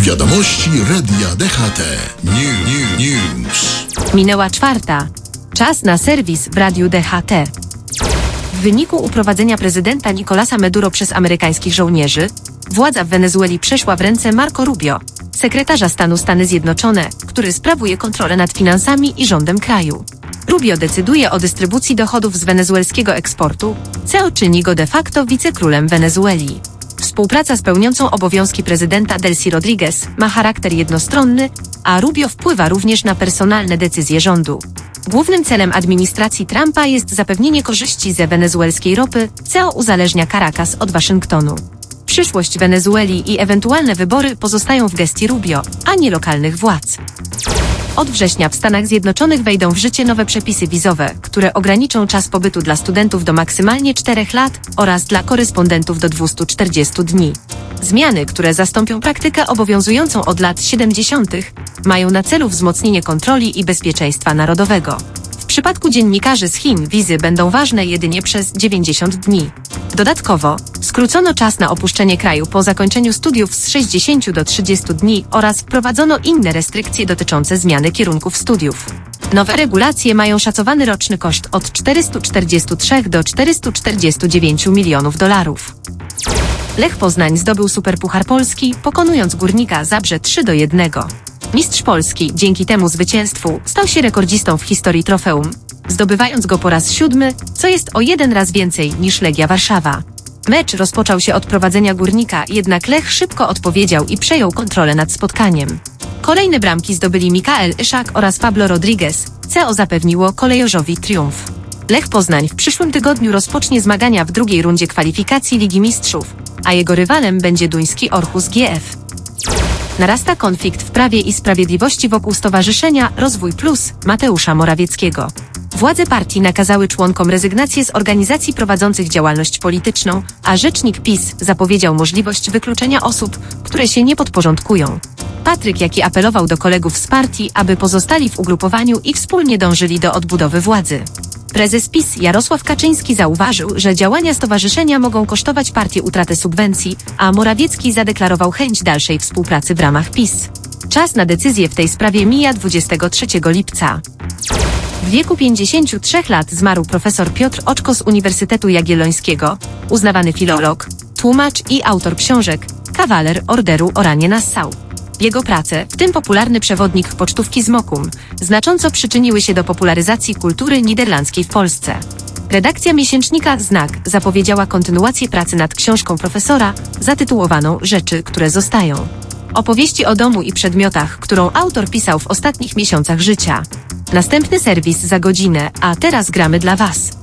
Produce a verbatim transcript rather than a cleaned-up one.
Wiadomości Radia D H T. New, new, news. Minęła czwarta. Czas na serwis w Radiu D H T. W wyniku uprowadzenia prezydenta Nicolasa Maduro przez amerykańskich żołnierzy, władza w Wenezueli przeszła w ręce Marco Rubio, sekretarza stanu Stany Zjednoczone, który sprawuje kontrolę nad finansami i rządem kraju. Rubio decyduje o dystrybucji dochodów z wenezuelskiego eksportu, co czyni go de facto wicekrólem Wenezueli. Współpraca z pełniącą obowiązki prezydenta Delcy Rodriguez ma charakter jednostronny, a Rubio wpływa również na personalne decyzje rządu. Głównym celem administracji Trumpa jest zapewnienie korzyści ze wenezuelskiej ropy, co uzależnia Caracas od Waszyngtonu. Przyszłość Wenezueli i ewentualne wybory pozostają w gestii Rubio, a nie lokalnych władz. Od września w Stanach Zjednoczonych wejdą w życie nowe przepisy wizowe, które ograniczą czas pobytu dla studentów do maksymalnie czterech lat oraz dla korespondentów do dwustu czterdziestu dni. Zmiany, które zastąpią praktykę obowiązującą od lat siedemdziesiątych, mają na celu wzmocnienie kontroli i bezpieczeństwa narodowego. W przypadku dziennikarzy z Chin wizy będą ważne jedynie przez dziewięćdziesiąt dni. Dodatkowo skrócono czas na opuszczenie kraju po zakończeniu studiów z sześćdziesięciu do trzydziestu dni oraz wprowadzono inne restrykcje dotyczące zmiany kierunków studiów. Nowe regulacje mają szacowany roczny koszt od czterystu czterdziestu trzech do czterystu czterdziestu dziewięciu milionów dolarów. Lech Poznań zdobył Superpuchar Polski, pokonując Górnika Zabrze trzy do jednego. Mistrz Polski dzięki temu zwycięstwu stał się rekordzistą w historii trofeum, zdobywając go po raz siódmy, co jest o jeden raz więcej niż Legia Warszawa. Mecz rozpoczął się od prowadzenia Górnika, jednak Lech szybko odpowiedział i przejął kontrolę nad spotkaniem. Kolejne bramki zdobyli Mikael Iszak oraz Pablo Rodriguez, co zapewniło kolejorzowi triumf. Lech Poznań w przyszłym tygodniu rozpocznie zmagania w drugiej rundzie kwalifikacji Ligi Mistrzów, a jego rywalem będzie duński Orhus G F. Narasta konflikt w Prawie i Sprawiedliwości wokół Stowarzyszenia Rozwój Plus Mateusza Morawieckiego. Władze partii nakazały członkom rezygnację z organizacji prowadzących działalność polityczną, a rzecznik PiS zapowiedział możliwość wykluczenia osób, które się nie podporządkują. Patryk Jaki apelował do kolegów z partii, aby pozostali w ugrupowaniu i wspólnie dążyli do odbudowy władzy. Prezes PiS Jarosław Kaczyński zauważył, że działania stowarzyszenia mogą kosztować partię utratę subwencji, a Morawiecki zadeklarował chęć dalszej współpracy w ramach PiS. Czas na decyzję w tej sprawie mija dwudziestego trzeciego lipca. W wieku pięćdziesięciu trzech lat zmarł profesor Piotr Oczko z Uniwersytetu Jagiellońskiego, uznawany filolog, tłumacz i autor książek, kawaler Orderu Oranie Nassau. Jego prace, w tym popularny przewodnik Pocztówki z Mokum, znacząco przyczyniły się do popularyzacji kultury niderlandzkiej w Polsce. Redakcja miesięcznika Znak zapowiedziała kontynuację pracy nad książką profesora, zatytułowaną Rzeczy, które zostają. Opowieści o domu i przedmiotach, którą autor pisał w ostatnich miesiącach życia. Następny serwis za godzinę, a teraz gramy dla Was.